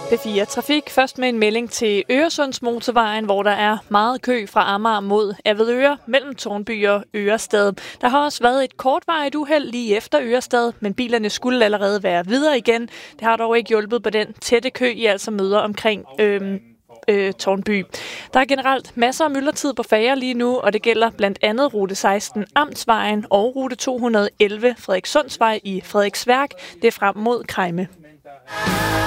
P4 Trafik først med en melding til Øresundsmotorvejen, hvor der er meget kø fra Amager mod Avedøre mellem Tårnby og Ørestad. Der har også været et kortvarigt uheld lige efter Ørestad, men bilerne skulle allerede være videre igen. Det har dog ikke hjulpet på den tætte kø, I altså møder omkring Tårnby. Der er generelt masser af myldretid på færger lige nu, og det gælder blandt andet rute 16 Amtsvejen og rute 211 Frederikssundsvej i Frederiksværk. Det er frem mod Krejme.